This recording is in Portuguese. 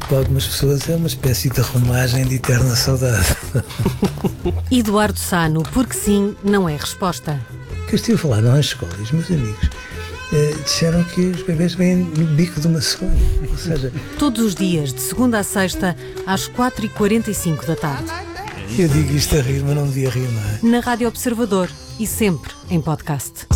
para algumas pessoas é uma espécie de romagem de eterna saudade. Eduardo Sá, porque sim, não é resposta. O que eu estive a falar nas escolas, os meus amigos disseram que os bebês vêm no bico de uma cegonha. Ou seja, todos os dias, de segunda a sexta, às 4h45 da tarde. eu digo isto a rir, mas não devia rir, não é? Na Rádio Observador e sempre em podcast.